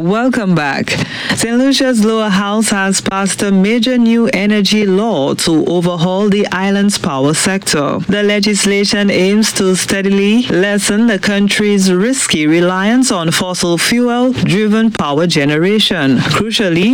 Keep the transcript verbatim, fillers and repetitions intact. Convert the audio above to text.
Welcome back. Saint Lucia's Lower House has passed a major new energy law to overhaul the island's power sector. The legislation aims to steadily lessen the country's risky reliance on fossil fuel-driven power generation. Crucially,